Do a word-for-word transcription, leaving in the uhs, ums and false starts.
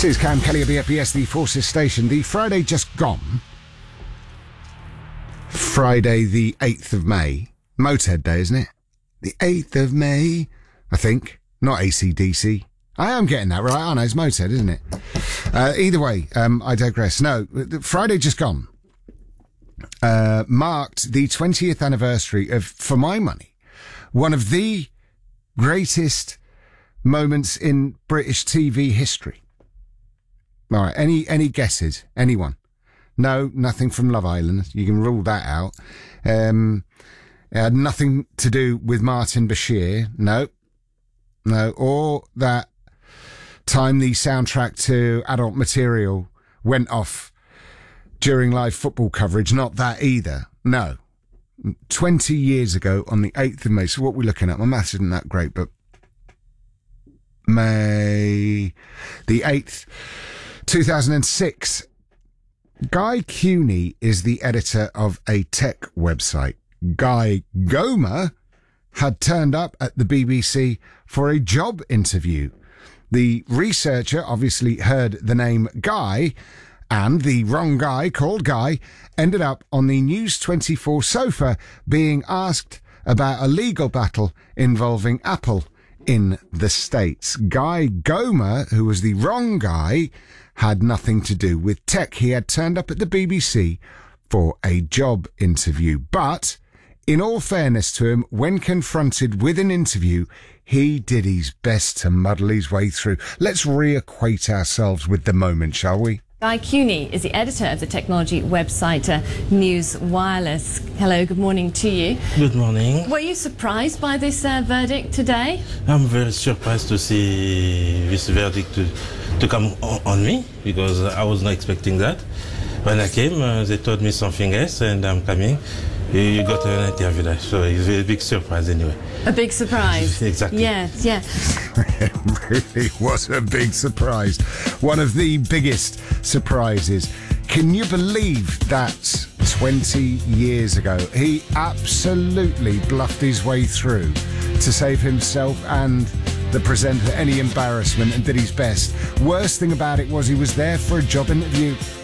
This is Cam Kelly of B F B S, the Forces Station. The Friday just gone, Friday the eighth of May, Motorhead Day, isn't it? The eighth of May, I think. Not A C D C. I am getting that right, aren't I? It's Motorhead, isn't it? Uh, either way, um, I digress. No, Friday just gone uh, marked the twentieth anniversary of, for my money, one of the greatest moments in British T V history. All right, any any guesses? Anyone? No, nothing from Love Island. You can rule that out. Um, it had nothing to do with Martin Bashir. No, no. Or that time the soundtrack to Adult Material went off during live football coverage. Not that either. No. twenty years ago on the eighth of May. So what we're looking at, my maths isn't that great, but May the eighth, two thousand six. Guy Cuny is the editor of a tech website. Guy Gomer had turned up at the B B C for a job interview. The researcher obviously heard the name Guy, and the wrong guy, called Guy, ended up on the News twenty-four sofa being asked about a legal battle involving Apple in the States. Guy Gomer, who was the wrong guy, had nothing to do with tech. He had turned up at the B B C for a job interview. But, in all fairness to him, when confronted with an interview, he did his best to muddle his way through. Let's reacquaint ourselves with the moment, shall we? Guy Cuny is the editor of the technology website uh, News Wireless. Hello, good morning to you. Good morning. Were you surprised by this uh, verdict today? I'm very surprised to see this verdict to, to come on, on me, because I was not expecting that. When I came, uh, they told me something else, and I'm coming. You got an interview there, so it's a big surprise anyway. A big surprise. Exactly. Yes, yeah. It really was a big surprise. One of the biggest surprises. Can you believe that twenty years ago, he absolutely bluffed his way through to save himself and the presenter any embarrassment and did his best? Worst thing about it was he was there for a job interview.